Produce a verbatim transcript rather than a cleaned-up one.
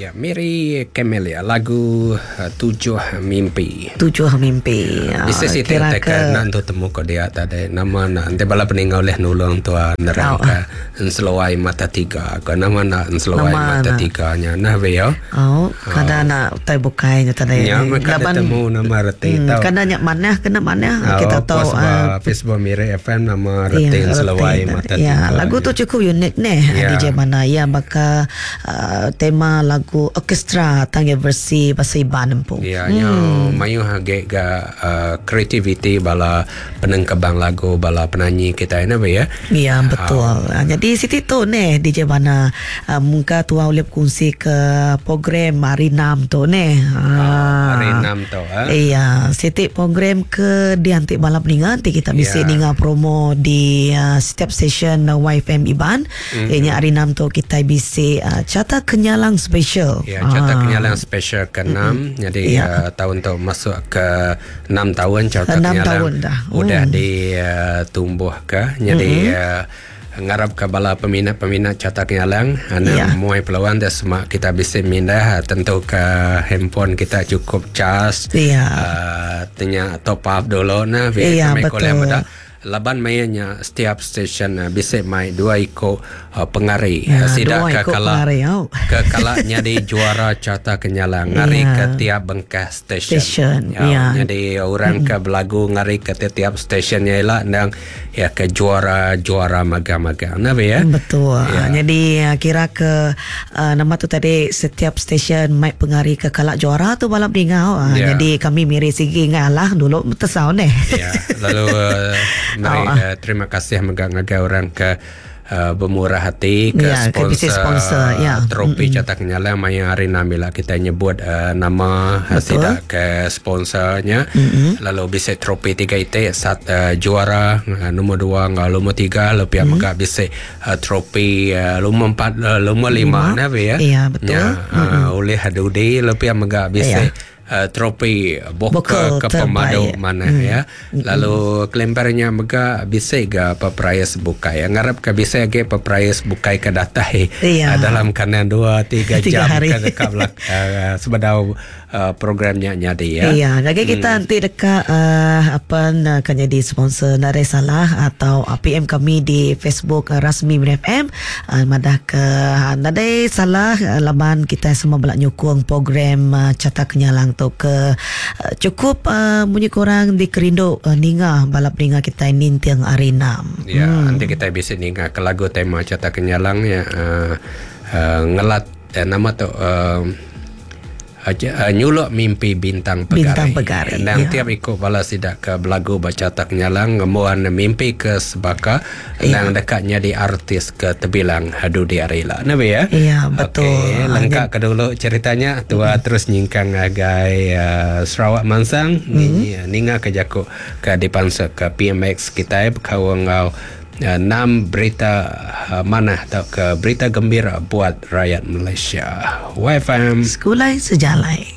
Ya, Mary Camelia, lagu uh, Tujuh Mimpi. Tujuh Mimpi. Uh, Bisa sih kira teka ke... nanti temu ko dia tadi nama na ante bala peninggal oleh nulung tua nerangka oh. Enselawai mata tiga. Ko nama na enselawai mata tiga nya nah beo. Oh, kada na tay bukay nya tadi. Ya, kada temu nama reti hmm, tahu. Kada nya maneh kena maneh kita tahu uh, Facebook Mary F M nama reti enselawai mata tiga. Ya, lagu tu cukup unik nih D J Mana ya maka uh, tema lagu orkestra tangga versi bahasa Iban pun. Ya, hmm. nyo mayu hage ga uh, creativity bala penengkebang lagu bala penyanyi kita ini be ya. Ya, betul. Uh, Jadi Siti tu nih D J Mana uh, muka tua oleh kongsi ke program hari enam tu nih. Uh, hari enam tu ah. Iya, Siti program ke diantik balap ningan nanti kita bisa yeah. ninga promo di uh, setiap station uh, Y F M Iban. Mm-hmm. Ini hari enam tu kita bisa uh, Carta Kenyalang special. Ya, Carta ah. Kenyalang special ke enam. Mm-hmm. Jadi yeah. uh, tahun tu masuk ke enam tahun Carta enam Kenyalang tahun dah. Udah mm. ditumbuh uh, ke. Jadi mm-hmm. uh, ngarap ke bala peminat-peminat Carta Kenyalang ana yeah. muai peluang dah semua kita bisa mindah tentu ke handphone kita cukup charge. Yeah. Uh, tanya top up dulu nah yeah, betul. Laban mainnya setiap stesen uh, bisa mai dua iko uh, pengari ya, uh, sidak ke kala pengari, oh. ke kala jadi juara Carta Kenyalang ngari ya. Ke tiap bengkah stesen, stesen ya, ya. Jadi orang hmm. ke belagu ngari ke tiap stesennya lah dan ya ke juara juara maga-maga nah ya betul ya. Jadi kira ke uh, nama tu tadi setiap stesen mai pengari ke kala juara tu balap dingau uh, ya. Jadi kami miri sigi ngalah dulu tesau nih ya lalu uh, Mari, oh, uh, terima kasih mengaga orang ke uh, bermurah hati ke ya, sponsor, sponsor ya. Tropi mm-hmm. Carta Kenyalang Maya hari namila kita nyebut uh, nama tidak ke sponsornya mm-hmm. lalu bisa tropi tiga itu sat uh, juara uh, nombor dua nggak nombor tiga lebih mm-hmm. maka bisa uh, tropi uh, nombor empat uh, nombor lima, lima. Nah, ya iya betul ya, uh, mm-hmm. oleh hadudi lebih maka bisa ya. Uh, tropi boka ke pemadu mana hmm. ya lalu kelemparnya mega bisa ga peprayas bukai ngarap ke bisa ga peprayas bukai ke datai iya. uh, dalam kanan dua tiga jam hari. ke dekat uh, sebadau uh, programnya nyadi ya iya jadi kita hmm. nanti dekat uh, apa nak jadi sponsor nare salah atau P M kami di Facebook uh, rasmi F M uh, madah ke uh, nare salah uh, laban kita semua belak nyukung program uh, Carta Kenyalang tu ke uh, cukup uh, bunyi korang di kerindu uh, ninga balap ninga kita ini tiang arena ya hmm. nanti kita bisa ninga ke lagu tema Carta Kenyalang ya uh, uh, ngelat uh, nama tu uh, Uh, nyuluk mimpi bintang pegari. Bintang pegari. Dan ya. tiap ikut bala sidak ke belagu Carta Kenyalang ngemuan mimpi ke sebaka ya. Dan dekatnya di artis ke tebilang hadu di arila. Nabi ya? Iya betul. Okay, lengkap ke dulu ceritanya. Tua mm-hmm. terus nyingkang agai uh, Sarawak Mansang. Mm-hmm. Ninga ke jaku ke dipansa ke P M X kita kawang ngau Uh, enam berita uh, mana atau ke berita gembira buat rakyat Malaysia. Y F M Sekolah Sejalai.